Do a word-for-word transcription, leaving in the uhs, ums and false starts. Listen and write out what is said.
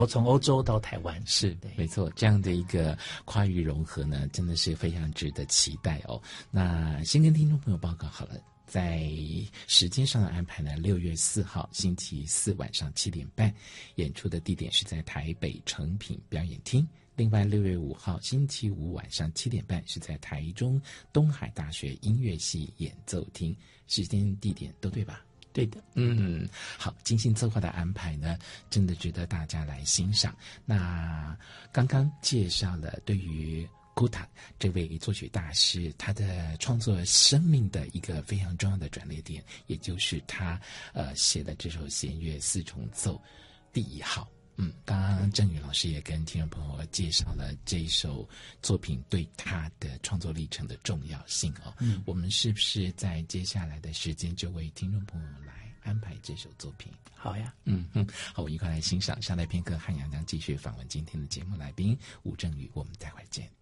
我从欧洲到台湾， 是没错，这样的一个跨域融合呢，真的是非常值得期待哦。那先跟听众朋友报告好了，在时间上的安排呢，六月四号星期四晚上七点半，演出的地点是在台北诚品表演厅。另外，六月五号星期五晚上七点半是在台中东海大学音乐系演奏厅，时间地点都对吧？ 对的， 嗯，好，精心策划的安排呢，真的值得大家来欣赏。那刚刚介绍了对于古塔这位作曲大师他的创作生命的一个非常重要的转捩点，也就是他呃写的这首弦乐四重奏第一号。嗯，刚刚郑宇老师也跟听众朋友介绍了这一首作品对他的创作历程的重要性哦。嗯，我们是不是在接下来的时间就为听众朋友来安排这首作品？ 好呀， 嗯嗯，好，我们一块来欣赏。下来片刻，汉阳将继续访问今天的节目来宾吴正宇，我们待会儿见。